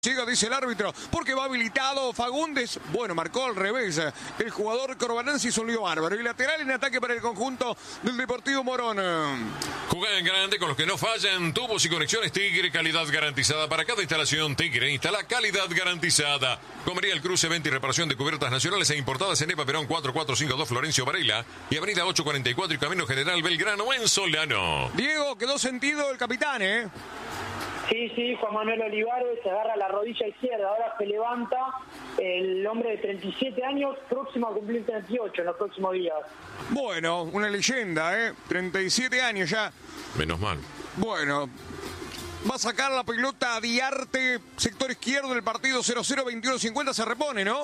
Llega, dice el árbitro, porque va habilitado Fagundes. Bueno, marcó al revés. El jugador Corbalán se hizo un lío bárbaro. Y lateral en ataque para el conjunto del Deportivo Morón. Juega en grande con los que no fallan. Tubos y conexiones Tigre, calidad garantizada. Para cada instalación Tigre instala calidad garantizada. Comería el Cruce, venta y reparación de cubiertas nacionales e importadas en EPA Perón 4452 Florencio Varela y Avenida 844 y Camino General Belgrano en Solano. Diego, quedó sentido el capitán, ¿eh? Sí, Juan Manuel Olivares se agarra la rodilla izquierda, ahora se levanta el hombre de 37 años, próximo a cumplir 38 en los próximos días. Bueno, una leyenda, 37 años ya. Menos mal. Bueno, va a sacar la pelota Diarte, sector izquierdo del partido 0-0, 21-50, se repone, ¿no?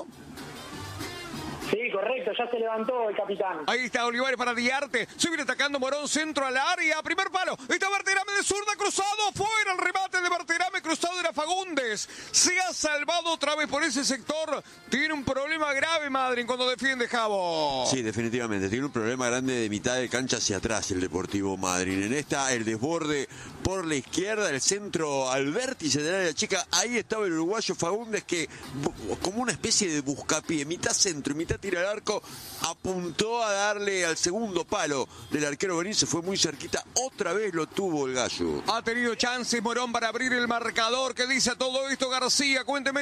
Sí, correcto, ya se levantó el capitán. Ahí está Olivares para Diarte. Se viene atacando Morón, centro al área. Primer palo. Está Berterame de zurda, cruzado. Fuera el remate de Berterame, cruzado era Fagundes. Se ha salvado otra vez por ese sector. Tiene un problema grave Madryn cuando defiende Javo. Sí, definitivamente. Tiene un problema grande de mitad de cancha hacia atrás el Deportivo Madryn. En esta, el desborde por la izquierda, el centro al vértice del área chica. Ahí estaba el uruguayo Fagundes que, como una especie de buscapié, mitad centro y mitad tira al arco, apuntó a darle al segundo palo del arquero Benín, se fue muy cerquita, otra vez lo tuvo el gallo. Ha tenido chances Morón para abrir el marcador. ¿Qué dice todo esto García? Cuénteme,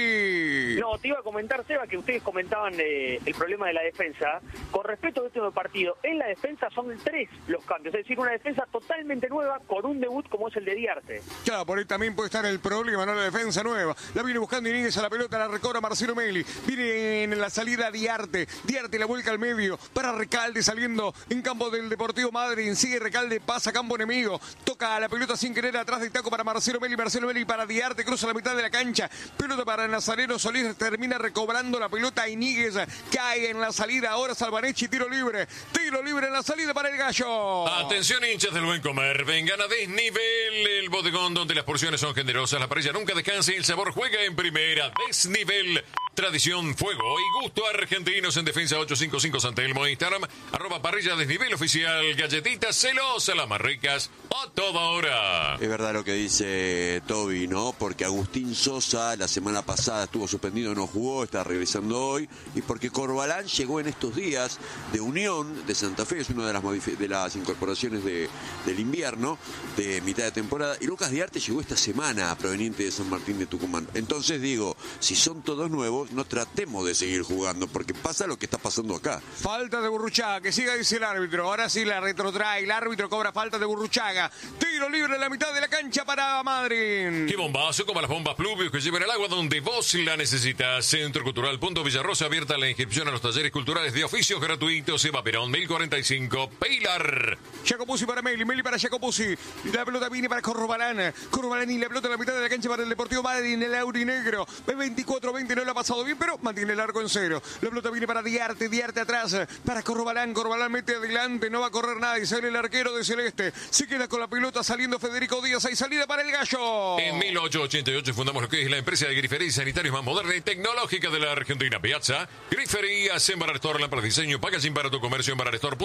Toby. No, te iba a comentar, Seba, que ustedes comentaban el problema de la defensa. Con respecto a este nuevo partido, en la defensa son 3 los cambios, es decir, una defensa totalmente nueva con un debut como es el de Diarte. Claro, por ahí también puede estar el problema, ¿no? La defensa nueva. La viene buscando Iníguez a la pelota, la recobra Marcelo Meli. Viene en la salida Diarte. Diarte la vuelca al medio para Recalde saliendo en campo del Deportivo Madryn. Sigue Recalde, pasa a campo enemigo. Toca la pelota sin querer atrás de taco para Marcelo Meli. Marcelo Meli para Diarte, cruza la mitad de la cancha. Pelota para Nazareno Solís, termina recobrando la pelota. Iníguez cae en la salida. Ahora Salvanechi, tiro libre. Tiro libre en la salida para el gallo. Atención, hinchas del buen comer. Vengan a Desnivel, el bodegón donde las porciones son generosas. La parrilla nunca descansa y el sabor juega en primera. Desnivel. Tradición, fuego y gusto argentinos en defensa 855 San Telmo, Instagram, @parrilla desnivel oficial, galletitas celosas, las más ricas, a toda hora. Es verdad lo que dice Toby, ¿no? Porque Agustín Sosa la semana pasada estuvo suspendido, no jugó, está regresando hoy, y porque Corbalán llegó en estos días de Unión de Santa Fe, es una de las incorporaciones del invierno, de mitad de temporada, y Lucas Diarte llegó esta semana proveniente de San Martín de Tucumán. Entonces digo, si son todos nuevos, no tratemos de seguir jugando, porque pasa lo que está pasando acá. Falta de Burruchaga, que siga, dice el árbitro. Ahora sí la retrotrae, el árbitro cobra falta de Burruchaga. Tiro libre en la mitad de la cancha para Madryn. Qué bombazo, como las bombas Pluvius que llevan el agua donde vos la necesitas. Centro Cultural Punto Villarrosa, abierta la inscripción a los talleres culturales de oficios gratuitos. Eva Perón, 1045, Pilar. Jacopuzzi para Meli, Meli para Jacopuzzi. La pelota viene para Corbalán. Corbalán y la pelota en la mitad de la cancha para el Deportivo Madryn, el aurinegro. 24-20, no le ha pasado bien, pero mantiene el arco en cero. La pelota viene para Diarte, Diarte atrás, para Corbalán, Corbalán mete adelante, no va a correr nadie, sale el arquero de Celeste, se queda con la pelota saliendo Federico Díaz, hay salida para el gallo. En 1888 fundamos lo que es la empresa de grifería y sanitarios más moderna y tecnológica de la Argentina, Piazza, Griferías en Barrestore, para diseño, packaging para tu comercio en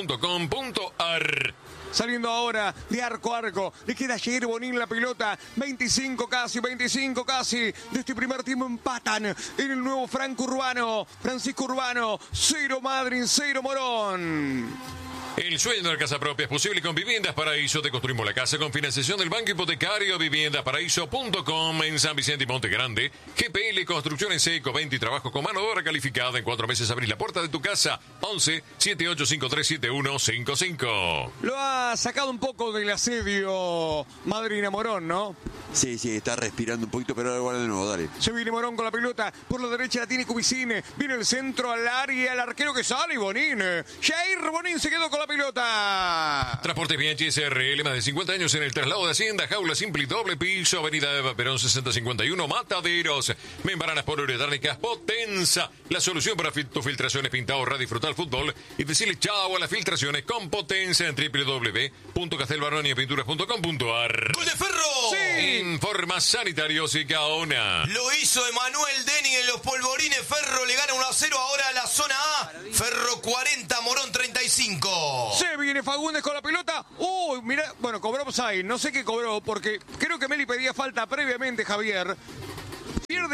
barrestore.com.ar. Saliendo ahora de arco a arco. Le queda a Jair Bonín la pelota. 25 casi de este primer tiempo empatan en el nuevo Francisco Urbano. 0 Madryn, 0 Morón. El sueño de la casa propia es posible con Viviendas Paraíso. Te construimos la casa con financiación del Banco Hipotecario. Viviendasparaíso.com en San Vicente y Monte Grande. GPL Construcción en seco, 20 y trabajo con mano de obra calificada. En 4 meses abrís la puerta de tu casa. 11 78537155. Lo ha sacado un poco del asedio Madryn a Morón, ¿no? Sí, está respirando un poquito, pero ahora de nuevo, dale. Se viene Morón con la pelota, por la derecha la tiene Cubicine, viene el centro al área, el arquero que sale y Bonín. Jair Bonín se quedó con la pelota. Transportes Bianchi SRL, más de 50 años en el traslado de Hacienda, jaula simple y doble piso, avenida Eva Perón 6051, Mataderos. Membranas poliuretánicas Potenza, la solución para tus filtraciones, pintado, radio, disfrutar fútbol y decirle chao a las filtraciones con Potenza en www.castelbaroniapinturas.com.ar. ¡Gol de Ferro! ¡Sí! Informa Sanitarios y Gaona. Lo hizo Emanuel Denning en los polvorines. Ferro le gana 1-0 ahora a la zona A. Ferro 40, Morón 35. Se viene Fagundes con la pelota. Uy, mira, bueno, cobró offside. No sé qué cobró, porque creo que Meli pedía falta previamente, Javier.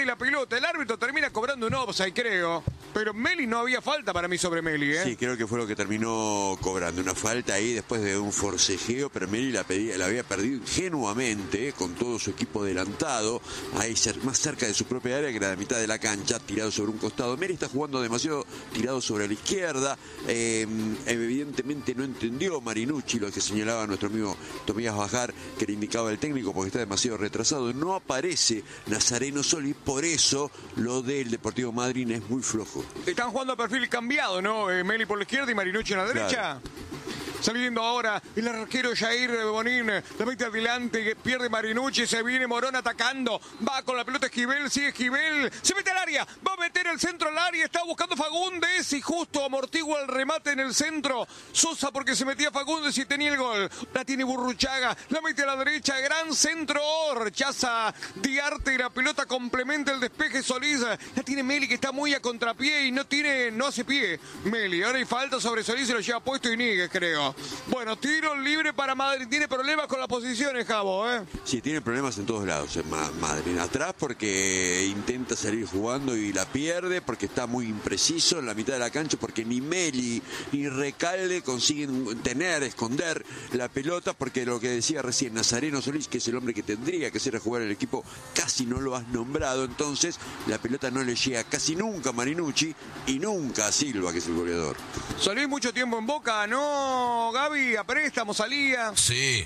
pierde la pelota. El árbitro termina cobrando un offside, creo. Pero Meli no había falta para mí sobre Meli, ¿eh? Sí, creo que fue lo que terminó cobrando. Una falta ahí después de un forcejeo, pero Meli la había perdido ingenuamente, con todo su equipo adelantado, ahí más cerca de su propia área que la mitad de la cancha, tirado sobre un costado. Meli está jugando demasiado tirado sobre la izquierda. Evidentemente no entendió Marinucci lo que señalaba nuestro amigo Tomías Bajar, que le indicaba el técnico, porque está demasiado retrasado. No aparece Nazareno Solís, por eso lo del Deportivo Madryn es muy flojo. Están jugando a perfil cambiado, ¿no? Meli por la izquierda y Marinucci en la derecha. Claro. Saliendo ahora el arquero Jair Bonín, la mete adelante, pierde Marinucci, se viene Morón atacando, va con la pelota Esquivel, sigue Esquivel, se mete al área, va a meter el centro al área, está buscando Fagundes y justo amortigua el remate en el centro. Sosa porque se metía Fagundes y tenía el gol. La tiene Burruchaga, la mete a la derecha, gran centro, rechaza Diarte y la pelota complementa el despeje Solís. La tiene Meli que está muy a contrapié y no hace pie Meli. Ahora hay falta sobre Solís, se lo lleva puesto Iñiguez, creo. Bueno, tiro libre para Madrid. Tiene problemas con las posiciones, Javo, ¿eh? Sí, tiene problemas en todos lados en Madrid. Atrás porque intenta salir jugando y la pierde, porque está muy impreciso en la mitad de la cancha, porque ni Meli ni Recalde consiguen esconder la pelota, porque lo que decía recién Nazareno Solís, que es el hombre que tendría que ser a jugar el equipo, casi no lo has nombrado. Entonces la pelota no le llega casi nunca a Marinucci y nunca a Silva, que es el goleador. Solís mucho tiempo en Boca, ¿no? Gaby, a préstamo salía. Sí.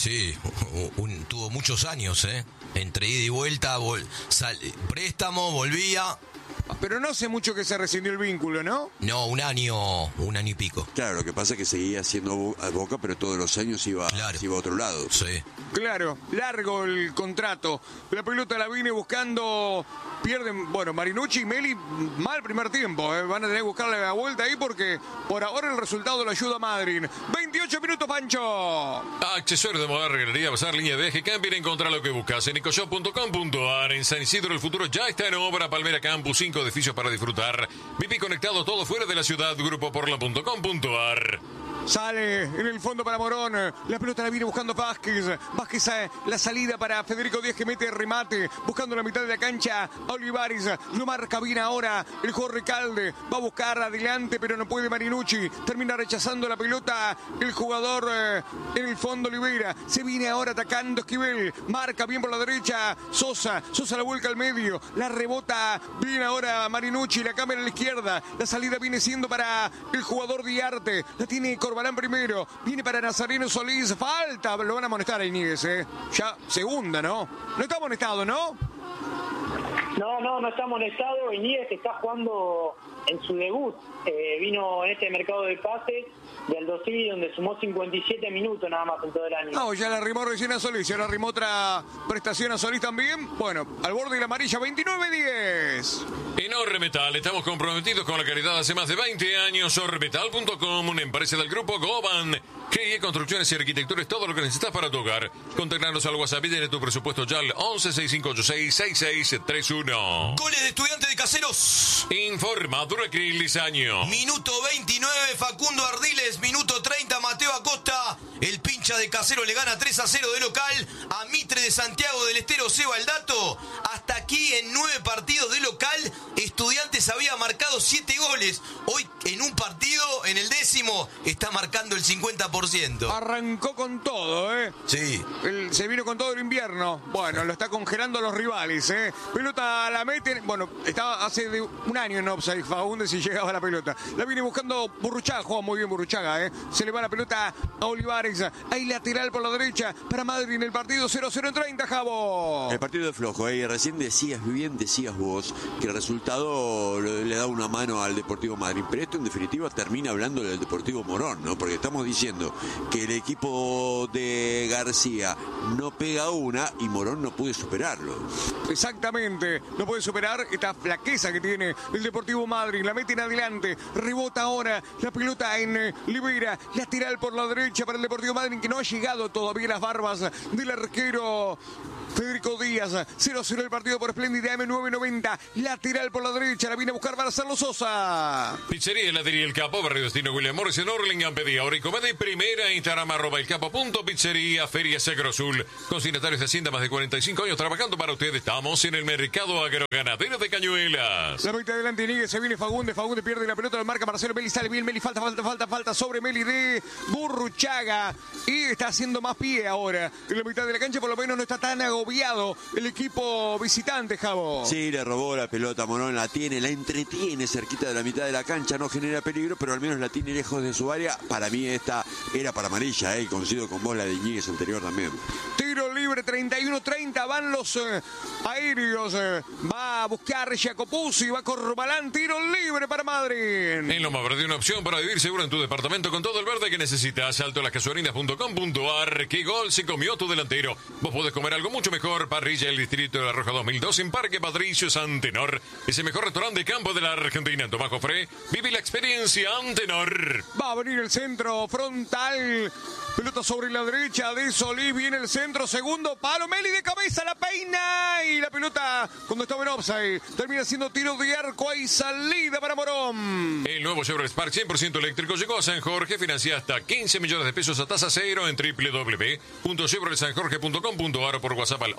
Tuvo muchos años, entre ida y vuelta, préstamo, volvía. Pero no hace mucho que se rescindió el vínculo, ¿no? No, un año y pico. Claro, lo que pasa es que seguía siendo a Boca, pero todos los años iba a otro lado. Sí. Claro, largo el contrato. La pelota la viene buscando. Pierden, Marinucci y Meli, mal primer tiempo. Van a tener que buscarle la vuelta ahí porque por ahora el resultado lo ayuda a Madryn. 28 minutos, Pancho. Accesorios de moda, regalería, pasar línea de eje, Camping, encontrar lo que buscas en ecoshop.com.ar. En San Isidro el futuro ya está en obra. Palmera Campus, 5 edificios para disfrutar. VIP conectado, todo fuera de la ciudad. Grupoporla.com.ar. Sale en el fondo para Morón. La pelota la viene buscando Vázquez. Vázquez, la salida para Federico Díaz, que mete remate. Buscando la mitad de la cancha a Olivares. Lo marca bien ahora el jugador Recalde. Va a buscar adelante, pero no puede Marinucci. Termina rechazando la pelota el jugador en el fondo Oliveira. Se viene ahora atacando Esquivel. Marca bien por la derecha Sosa. Sosa la vuelca al medio. La rebota bien ahora Marinucci. La cámara a la izquierda. La salida viene siendo para el jugador Diarte. La tiene Corbalán primero, viene para Nazareno Solís, falta, lo van a amonestar a Iñiguez, ya segunda, ¿no? No está amonestado, ¿no? No está amonestado. Iñiguez está jugando en su debut, vino en este mercado de pases de Aldo Civi, donde sumó 57 minutos nada más en todo el año. No, ya la arrimó recién a Solís, ya la arrimó otra prestación a Solís también. Bueno, al borde de la amarilla, 29-10. En Ormetal estamos comprometidos con la calidad hace más de 20 años. Ormetal.com, una empresa del grupo Goban. GIE Construcciones y Arquitecturas, todo lo que necesitas para tu hogar. Contactanos al WhatsApp y tiene tu presupuesto ya al 1165866631. Goles de Estudiantes de Caseros. Informa Duracril Lizaño. Minuto 29, Facundo Ardiles. Minuto 30, Mateo Acosta. El pincha de Casero le gana 3-0 de local a Mitre de Santiago del Estero. Seba el dato. Hasta aquí en 9 partidos de local, Estudiantes había marcado 7 goles. Hoy en un partido, en el 10º, está marcando el 50%. Arrancó con todo, Sí. Se vino con todo el invierno. Bueno, lo está congelando los rivales, Pelota la meten. Bueno, estaba hace un año en offside Fagundes y llegaba la pelota. La viene buscando Burruchaga, juega muy bien Burruchaga, Se le va la pelota a Olivares. Hay lateral por la derecha para Madryn. El partido 0-0 en 30, Javo. El partido es flojo, Recién decías vos que el resultado le da una mano al Deportivo Madryn, pero esto en definitiva termina hablando del Deportivo Morón, ¿no? Porque estamos diciendo que el equipo de García no pega una y Morón no puede superarlo. Exactamente, no puede superar esta flaqueza que tiene el Deportivo Madryn. La meten adelante, rebota ahora la pelota en Libera, lateral por la derecha para el Deportivo Madryn, que no ha llegado todavía las barbas del arquero Federico Díaz. 0-0 el partido por Espléndida M990. Lateral por la derecha. La viene a buscar para hacerlo Sosa. Pizzería Heladería El Capo, Barrio Destino William Morris en Orlingham. Pedí ahora y comede primera. Instagram @elcapo.pizzería. Feria Sacro Azul. Consignatarios de Hacienda, más de 45 años trabajando para ustedes. Estamos en el mercado agrícola. pájaro ganadero de Cañuelas. La mitad adelante Iñiguez, se viene Fagundes pierde la pelota, lo marca Marcelo Meli, sale bien Meli, falta sobre Meli de Burruchaga y está haciendo más pie ahora. En la mitad de la cancha por lo menos no está tan agobiado el equipo visitante, Javo. Sí, le robó la pelota, Morón la tiene, la entretiene cerquita de la mitad de la cancha, no genera peligro, pero al menos la tiene lejos de su área. Para mí esta era para amarilla, coincido con vos, la de Iñiguez anterior también. Tiro libre, 31-30, van los aéreos, va a buscar Jacopuzzi, va Corbalán, tiro libre para Madrid. En Loma Verde, una opción para vivir seguro en tu departamento con todo el verde que necesitas. Saltolascasuarinas.com.ar. ¿Qué gol se comió tu delantero? Vos podés comer algo mucho mejor. Parrilla El Distrito de La Roja 2002 en Parque Patricio Antenor. Es el mejor restaurante de campo de la Argentina. En Tomás Jofré, vive la experiencia Antenor. Va a venir el centro frontal. Pelota sobre la derecha de Solís. Viene el centro. Segundo palo. Meli de cabeza. La peina. Y la pelota, cuando estaba en offside, termina siendo tiro de arco. Hay salida para Morón. El nuevo Chevrolet Spark 100% eléctrico llegó a San Jorge. Financia hasta 15 millones de pesos a tasa cero en www.chevroletsanjorge.com.ar o por WhatsApp al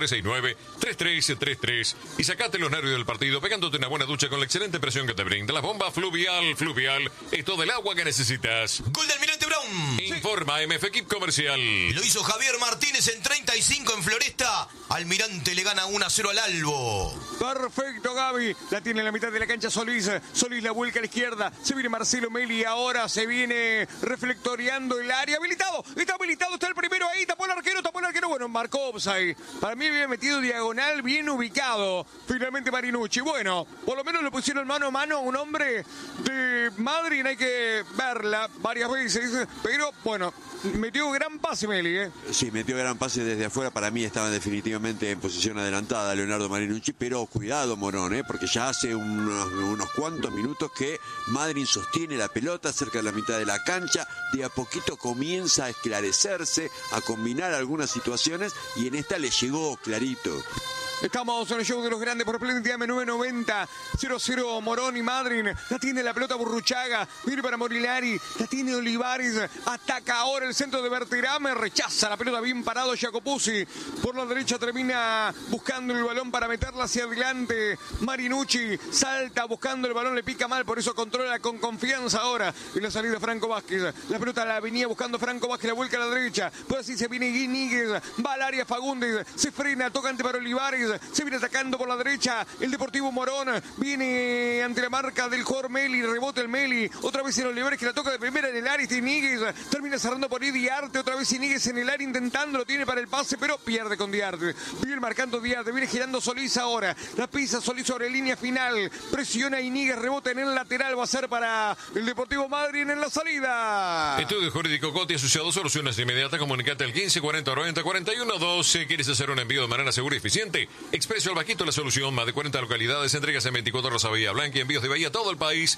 11-2369-3333. Y sacate los nervios del partido pegándote una buena ducha con la excelente presión que te brinda la bomba Fluvial. Fluvial es todo el agua que necesitas. Gol de Almirante Brown. Informa MF Equip Comercial. Lo hizo Javier Martínez en 35 en Floresta. Almirante le gana 1-0 al Albo. Perfecto, Gaby. La tiene en la mitad de la cancha Solís. Solís la vuelca a la izquierda. Se viene Marcelo Meli. Ahora se viene reflectoreando el área. Habilitado. Está habilitado. Está el primero ahí. Tapó el arquero. Bueno, marcó offside. Para mí había metido diagonal bien ubicado. Finalmente Marinucci. Bueno, por lo menos le pusieron mano a mano a un hombre de Madrid. Hay que verla varias veces. Pero bueno, metió gran pase Meli, Sí, metió gran pase desde afuera. Para mí estaba definitivamente en posición adelantada Leonardo Marinucci, pero cuidado Morón, porque ya hace unos cuantos minutos que Madrid sostiene la pelota cerca de la mitad de la cancha. De a poquito comienza a esclarecerse, a combinar algunas situaciones y en esta le llegó clarito. Estamos en el show de los grandes por Splendid AM990. 0-0 Morón y Madrid. La tiene la pelota Burruchaga. Viene para Morilari. La tiene Olivares. Ataca ahora el centro de Berterame. Rechaza la pelota bien parado Jacopuzzi. Por la derecha termina buscando el balón para meterla hacia adelante. Marinucci salta buscando el balón. Le pica mal. Por eso controla con confianza ahora. Y la salida Franco Vázquez. La pelota la venía buscando Franco Vázquez. La vuelca a la derecha. Pues así se viene Iñiguez. Va al área Fagundes. Se frena. Tocante para Olivares. Se viene atacando por la derecha el Deportivo Morón. Viene ante la marca del jugador Meli. Rebote el Meli. Otra vez en Olivares que la toca de primera en el área. Iñiguez termina cerrando por Diarte. Otra vez Iñiguez en el área intentando. Lo tiene para el pase, pero pierde con Diarte. Viene marcando Diarte. Viene girando Solís ahora. La pisa Solís sobre línea final. Presiona Iñiguez. Rebota en el lateral. Va a ser para el Deportivo Madrid en la salida. Estudio Jurídico Coti Asociado. Soluciones inmediatas. Comunicate al 15 40 90 41 12. ¿Quieres hacer un envío de manera segura y eficiente? Expreso El Bajito, la solución. Más de 40 localidades. Entregas en 24 horas a Bahía Blanca y envíos de Bahía a todo el país.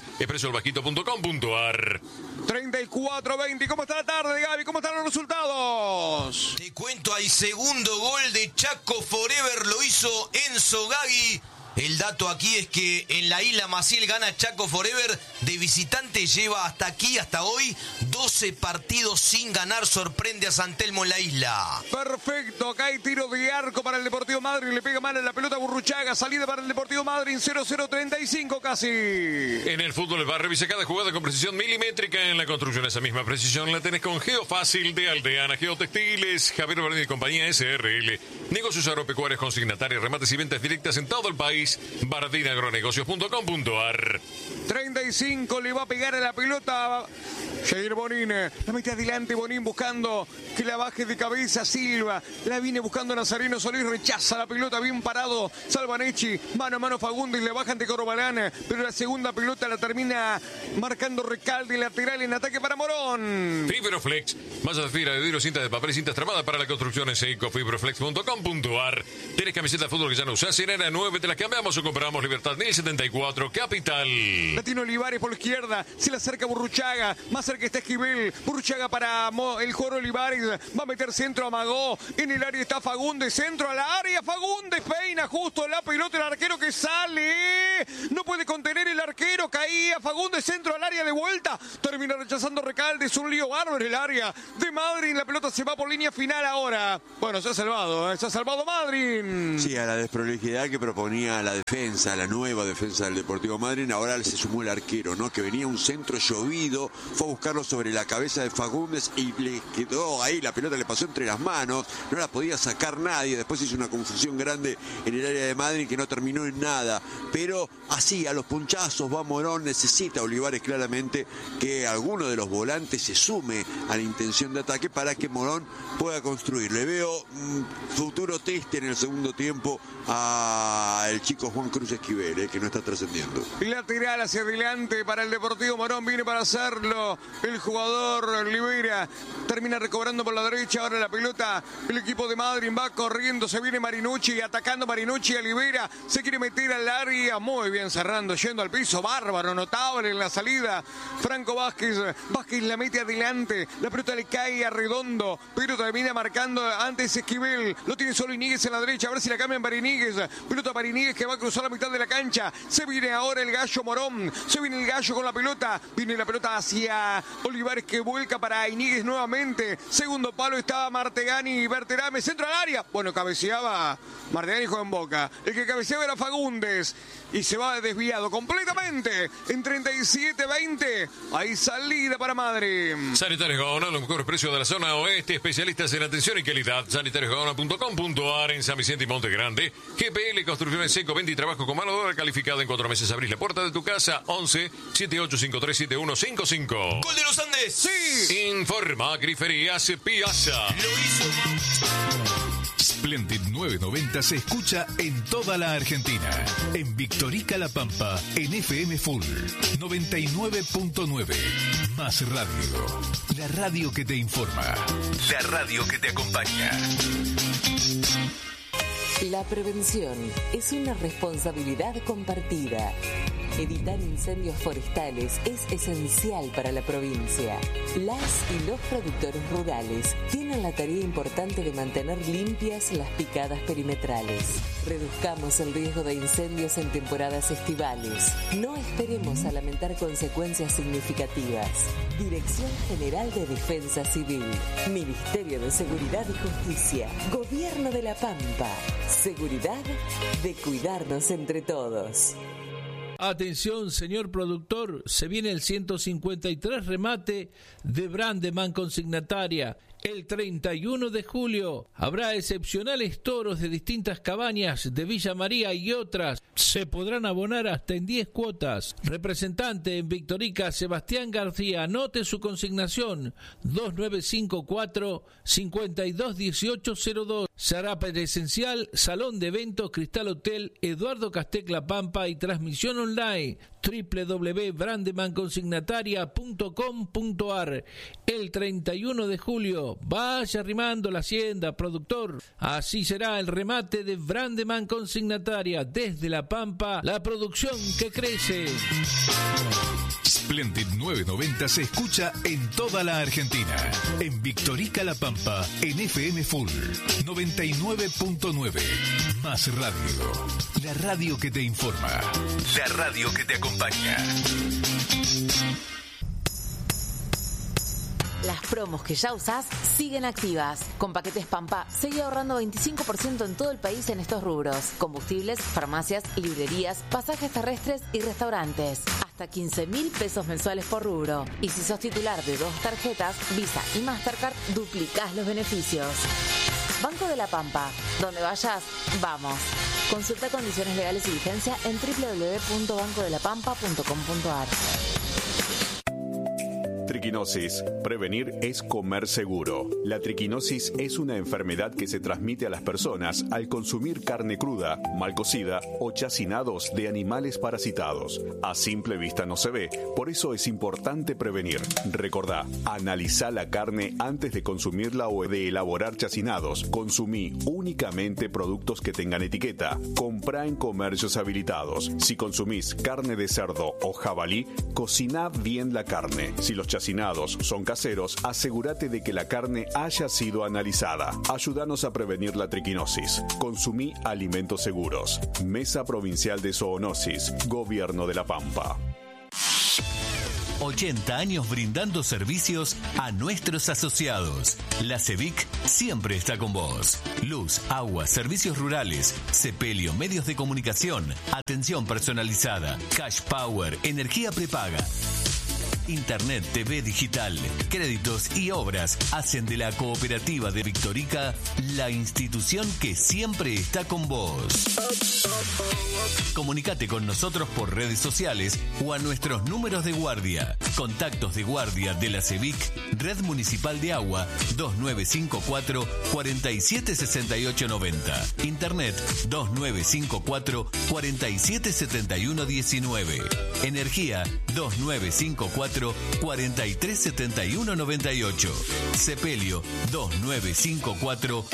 expresoelbajito.com.ar. 34-20. ¿Cómo está la tarde, Gaby? ¿Cómo están los resultados? Te cuento, hay segundo gol de Chaco Forever. Lo hizo Enzo Gagui. El dato aquí es que en la isla Maciel gana Chaco Forever. De visitante lleva hasta aquí, hasta hoy, 12 partidos sin ganar. Sorprende a San Telmo en la isla. Perfecto, acá hay tiro de arco para el Deportivo Madrid. Le pega mal en la pelota Burruchaga. Salida para el Deportivo Madrid, 0-0-35 casi. En el fútbol va a revisar cada jugada con precisión milimétrica. En la construcción esa misma precisión la tenés con Geofácil de Aldeana Geotextiles. Javier Bardini y compañía SRL. Negocios agropecuarios, consignatarios, remates y ventas directas en todo el país. bardinagronegocios.com.ar. 35 le va a pegar a la pelota Jair Bonín. La mete adelante Bonín buscando que la baje de cabeza Silva. La viene buscando Nazareno Solís. Rechaza la pelota bien parado Salvanechi. Mano a mano Fagundes. Le baja ante Corbalán. Pero la segunda pelota la termina marcando Recalde lateral en ataque para Morón. Fibroflex. Mallas de fibra de vidrio, cintas de papel y cintas tramadas para la construcción en seco. Fibroflex.com.ar. Tienes camiseta de fútbol que ya no usás. Si era 9 te la cambiamos o compramos. Libertad 1074 Capital. La tiene Olivares por la izquierda. Se le acerca Burruchaga. Más cerca está Esquivel. Burchaga para el jugador Olivares. Va a meter centro, amagó. En el área está Fagundes. Centro a la área. Fagundes peina justo la pelota. El arquero que sale. No puede contener el arquero. Caía Fagundes. Centro al área de vuelta. Termina rechazando Recalde. Es un lío bárbaro el área de Madryn. La pelota se va por línea final ahora. Bueno, se ha salvado. Se ha salvado Madryn. Sí, a la desprolijidad que proponía la defensa, la nueva defensa del Deportivo Madryn, ahora se sumó el arquero, ¿no? Que venía un centro llovido, fue a buscarlo sobre la cabeza de Fagundes y le quedó ahí, la pelota le pasó entre las manos, no la podía sacar nadie, después hizo una confusión grande en el área de Madryn que no terminó en nada, pero así, a los punchazos va Morón, necesita Olivares claramente que alguno de los volantes se sume a la intención de ataque para que Morón pueda construir. Le veo un futuro triste en el segundo tiempo al chico Juan Cruz Esquivel, que no está trascendiendo. Lateral hacia adelante para el Deportivo Morón, viene para hacerlo el jugador Olivera, termina recobrando por la derecha, ahora la pelota, el equipo de Madryn va corriendo, se viene Marinucci, atacando Marinucci, Olivera, se quiere meter al área, muy bien cerrando, yendo al piso, bárbaro, notable en la salida, Franco Vázquez la mete adelante, la pelota le cae a Redondo, pero termina marcando antes Esquivel, lo tiene solo Iníguez en la derecha, a ver si la cambian para Iníguez, pelota para Iníguez que va a cruzar la mitad de la cancha, se viene ahora el Gallo Morón, se viene el Gallo con la pelota, viene la pelota hacia Olivares que vuelca para Iníguez nuevamente, segundo palo estaba Martegani, Berterame, centro al área, bueno, cabeceaba Martegani, juega en Boca, el que cabeceaba era Fagundes, y se va desviado completamente, en 37-20, hay salida para Madryn. Sanitarios Gaona, los mejores precios de la zona oeste, especialistas en atención y calidad, sanitariosgaona.com.ar en San Vicente y Monte Grande, GPL, construcción en seco, venta y trabajo con mano de obra calificada, en 4 meses abrís la puerta de tu casa, 11 78537155. ¡Gol de los Andes! Sí. Informa Griferías Piazza. Lo hizo. Splendid 990 se escucha en toda la Argentina. En Victorica La Pampa, en FM Full 99.9. Más radio. La radio que te informa. La radio que te acompaña. La prevención es una responsabilidad compartida. Evitar incendios forestales es esencial para la provincia. Las y los productores rurales tienen la tarea importante de mantener limpias las picadas perimetrales. Reduzcamos el riesgo de incendios en temporadas estivales. No esperemos a lamentar consecuencias significativas. Dirección General de Defensa Civil. Ministerio de Seguridad y Justicia. Gobierno de La Pampa. Seguridad de cuidarnos entre todos. Atención, señor productor, se viene el 153 remate de Brandeman Consignataria. El 31 de julio habrá excepcionales toros de distintas cabañas de Villa María y otras. Se podrán abonar hasta en 10 cuotas. Representante en Victorica, Sebastián García. Anote su consignación 2954-521802. Se hará presencial, Salón de Eventos, Cristal Hotel, Eduardo Castec La Pampa y transmisión online www.brandemanconsignataria.com.ar. El 31 de julio, vaya arrimando la hacienda, productor. Así será el remate de Brandeman Consignataria. Desde La Pampa, la producción que crece. Splendid 990 se escucha en toda la Argentina. En Victorica La Pampa, en FM Full 99.9. Más radio. La radio que te informa. La radio que te acompaña. Las promos que ya usás siguen activas. Con paquetes Pampa, seguí ahorrando 25% en todo el país en estos rubros. Combustibles, farmacias, librerías, pasajes terrestres y restaurantes. Hasta 15.000 pesos mensuales por rubro. Y si sos titular de 2 tarjetas, Visa y Mastercard, duplicás los beneficios. Banco de La Pampa. Donde vayas, vamos. Consulta condiciones legales y vigencia en www.bancodelapampa.com.ar. Triquinosis. Prevenir es comer seguro. La triquinosis es una enfermedad que se transmite a las personas al consumir carne cruda, mal cocida o chacinados de animales parasitados. A simple vista no se ve, por eso es importante prevenir. Recordá, analizá la carne antes de consumirla o de elaborar chacinados. Consumí únicamente productos que tengan etiqueta. Comprá en comercios habilitados. Si consumís carne de cerdo o jabalí, cociná bien la carne. Si los chacinados chacinados, son caseros, asegúrate de que la carne haya sido analizada. Ayúdanos a prevenir la triquinosis. Consumí alimentos seguros. Mesa Provincial de Zoonosis, Gobierno de La Pampa. 80 años brindando servicios a nuestros asociados. La CEVIC siempre está con vos. Luz, agua, servicios rurales, sepelio, medios de comunicación, atención personalizada, cash power, energía prepaga. Internet, TV digital, créditos y obras hacen de la Cooperativa de Victorica la institución que siempre está con vos. Comunicate con nosotros por redes sociales o a nuestros números de guardia. Contactos de guardia de la CEVIC, Red Municipal de Agua, 2954 476890. Internet 2954 477119. Energía 2954 437198. Sepelio 2954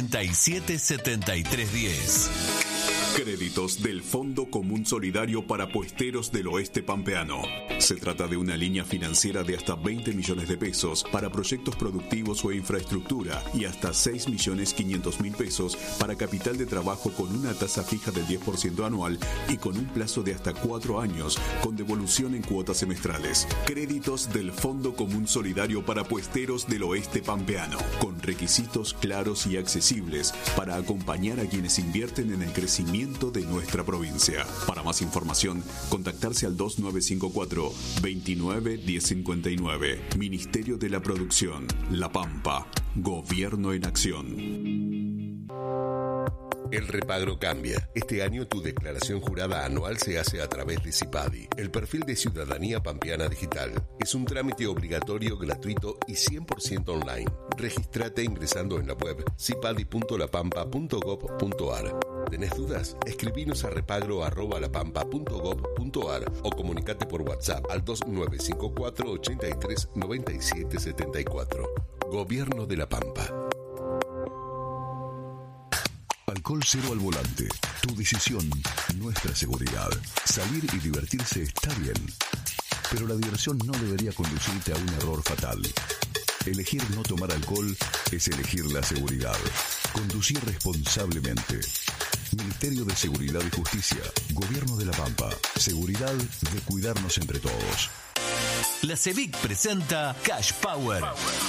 477310. Créditos del Fondo Común Solidario para Puesteros del Oeste Pampeano. Se trata de una línea financiera de hasta 20 millones de pesos para proyectos productivos o infraestructura y hasta 6.500.000 pesos para capital de trabajo con una tasa fija del 10% anual y con un plazo de hasta 4 años con devolución en cuotas semestrales. Créditos del Fondo Común Solidario para Puesteros del Oeste Pampeano, con requisitos claros y accesibles para acompañar a quienes invierten en el crecimiento de nuestra provincia. Para más información, contactarse al 2954 29 1059. Ministerio de la Producción, La Pampa, Gobierno en Acción. El repagro cambia. Este año tu declaración jurada anual se hace a través de CIPADI, el perfil de Ciudadanía Pampeana Digital. Es un trámite obligatorio, gratuito y 100% online. Regístrate ingresando en la web cipadi.lapampa.gov.ar. ¿Tenés dudas? Escribinos a repagro@lapampa.gov.ar o comunicate por WhatsApp al 2954 83 97 74. Gobierno de La Pampa. Alcohol cero al volante. Tu decisión, nuestra seguridad. Salir y divertirse está bien, pero la diversión no debería conducirte a un error fatal. Elegir no tomar alcohol es elegir la seguridad. Conducir responsablemente. Ministerio de Seguridad y Justicia. Gobierno de La Pampa. Seguridad de cuidarnos entre todos. La CEVIC presenta Cash Power.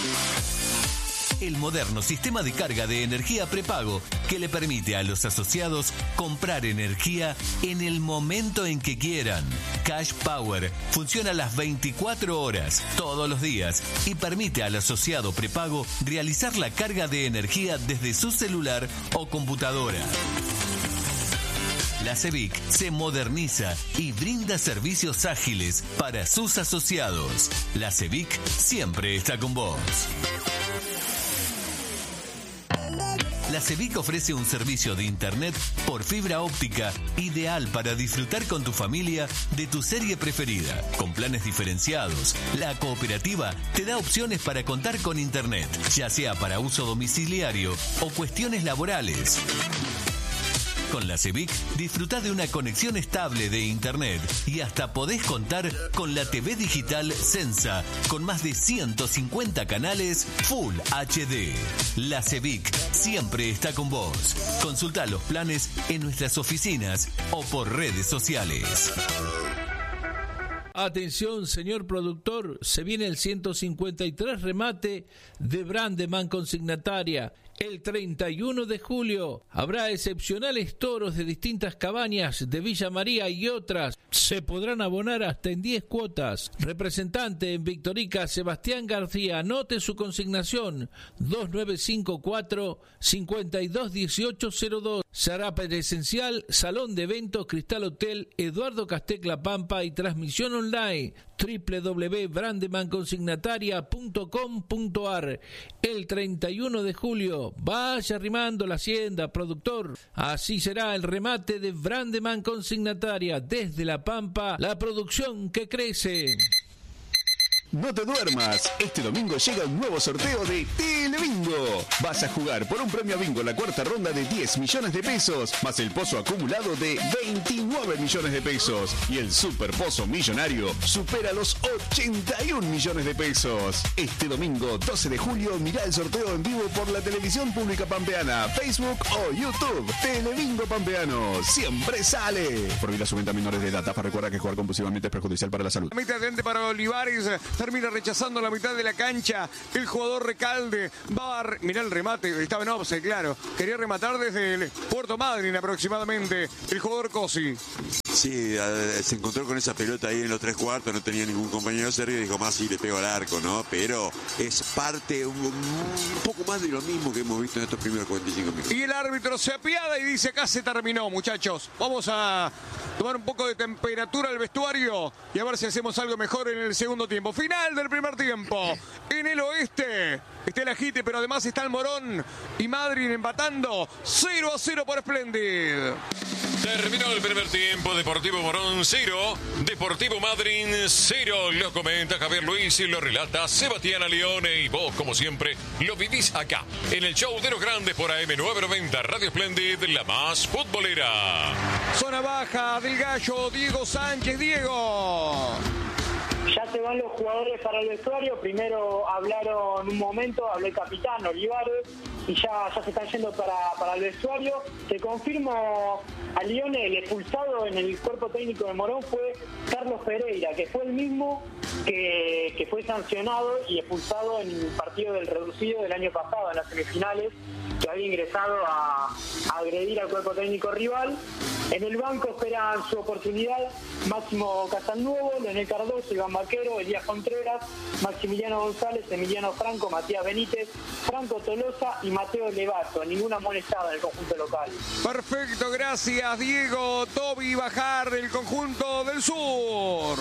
El moderno sistema de carga de energía prepago que le permite a los asociados comprar energía en el momento en que quieran. Cash Power funciona las 24 horas, todos los días, y permite al asociado prepago realizar la carga de energía desde su celular o computadora. La CEVIC se moderniza y brinda servicios ágiles para sus asociados. La CEVIC siempre está con vos. La CEVIC ofrece un servicio de internet por fibra óptica ideal para disfrutar con tu familia de tu serie preferida. Con planes diferenciados, la cooperativa te da opciones para contar con internet, ya sea para uso domiciliario o cuestiones laborales. Con la CEVIC disfrutá de una conexión estable de internet y hasta podés contar con la TV digital Sensa con más de 150 canales Full HD. La CEVIC siempre está con vos. Consultá los planes en nuestras oficinas o por redes sociales. Atención, señor productor, se viene el 153 remate de Brandeman Consignataria. El 31 de julio habrá excepcionales toros de distintas cabañas de Villa María y otras. Se podrán abonar hasta en 10 cuotas. Representante en Victorica, Sebastián García. Anote su consignación: 2954 521802. Se hará presencial, Salón de Eventos Cristal Hotel Eduardo Castec La Pampa y transmisión online www.brandemanconsignataria.com.ar. El 31 de julio, vaya arrimando la hacienda, productor. Así será el remate de Brandeman Consignataria. Desde La Pampa, la producción que crece. No te duermas. Este domingo llega un nuevo sorteo de Telebingo. Vas a jugar por un premio bingo en la cuarta ronda de 10 millones de pesos, más el pozo acumulado de 29 millones de pesos. Y el super pozo millonario supera los 81 millones de pesos. Este domingo 12 de julio mirá el sorteo en vivo por la televisión pública pampeana, Facebook o YouTube. Telebingo Pampeano, siempre sale. Prohibida su venta a menores de edad. AFA recuerda que jugar compulsivamente es perjudicial para la salud. La mitad de para Olivares, termina rechazando la mitad de la cancha. El jugador Recalde va a... Mirá el remate, estaba en offside, claro. Quería rematar desde el Puerto Madryn aproximadamente. El jugador Cosi. Sí, se encontró con esa pelota ahí en los 3/4, no tenía ningún compañero serio y dijo, más sí, le pego al arco, ¿no? Pero es parte, un poco más de lo mismo que hemos visto en estos primeros 45 minutos. Y el árbitro se apiada y dice, acá se terminó, muchachos. Vamos a tomar un poco de temperatura al vestuario y a ver si hacemos algo mejor en el segundo tiempo. Final del primer tiempo. En el oeste está el Ajite, pero además está el Morón y Madryn empatando 0-0 por Splendid. Terminó el primer tiempo. Deportivo Morón 0, Deportivo Madryn 0. Lo comenta Javier Luis y lo relata Sebastián Alione. Y vos, como siempre, lo vivís acá, en el show de los grandes por AM990 Radio Splendid, la más futbolera. Zona baja del Gallo, Diego Sánchez. Diego. Ya se van los jugadores para el vestuario. Primero hablaron un momento, habló el capitán Olivares y ya se están yendo para el vestuario. Te confirmo, a Lione, el expulsado en el cuerpo técnico de Morón fue Carlos Pereira, que fue el mismo que fue sancionado y expulsado en el partido del reducido del año pasado, en las semifinales, que había ingresado a agredir al cuerpo técnico rival. En el banco esperan su oportunidad Máximo Casalnuovo, Leonel Cardoso, Iván Vaquero, Elías Contreras, Maximiliano González, Emiliano Franco, Matías Benítez, Franco Tolosa y Mateo Levato. Ninguna amonestada en el conjunto local. Perfecto, gracias Diego. Toby Bajar, el conjunto del sur.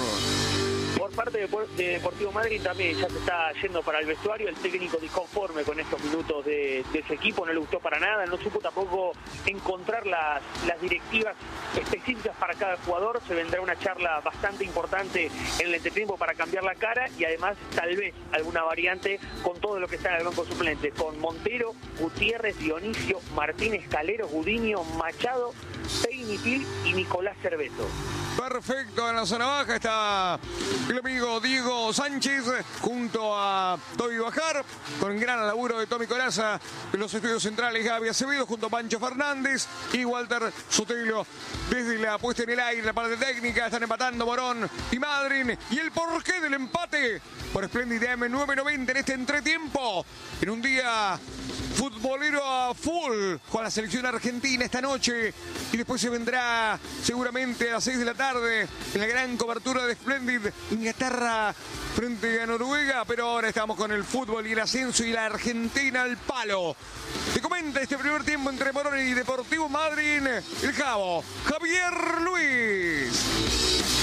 Por parte de Deportivo Madryn también ya se está yendo para el vestuario. El técnico disconforme con estos minutos de ese equipo, no le gustó para nada, no supo tampoco encontrar las directivas específicas para cada jugador. Se vendrá una charla bastante importante en el entretiempo para cambiar la cara y además tal vez alguna variante con todo lo que está en el banco suplente, con Montero, Gutiérrez, Dionisio, Martínez, Calero, Gudiño, Machado, Peinipil y Nicolás Cerveto. Perfecto, en la zona baja está el amigo Diego Sánchez junto a Toby Bajar, con gran laburo de Tommy Coraza en los estudios centrales, Gaby Acevedo junto a Pancho Fernández y Walter Sotelo desde la puesta en el aire, la parte técnica. Están empatando Morón y Madryn, y el porqué del empate por Splendid AM990 en este entretiempo, en un día futbolero a full con la selección argentina esta noche, y después se vendrá seguramente a las 6 de la tarde en la gran cobertura de Splendid Inglaterra frente a Noruega. Pero ahora estamos con el fútbol y el ascenso y la Argentina al palo. Te comenta este primer tiempo entre Morón y Deportivo Madryn el Javo Javier Luis.